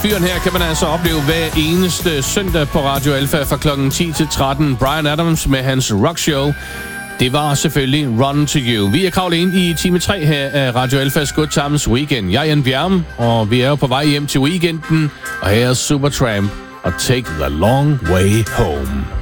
Fyren her kan man altså opleve hver eneste søndag på Radio Alpha fra klokken 10 til 13. Bryan Adams med hans rockshow. Det var selvfølgelig Run to You. Vi er kravlet ind i time 3 her af Radio Alphas Good Times Weekend. Jeg er Jan Bjerm, og vi er jo på vej hjem til weekenden. Og her er Supertramp og Take the Long Way Home.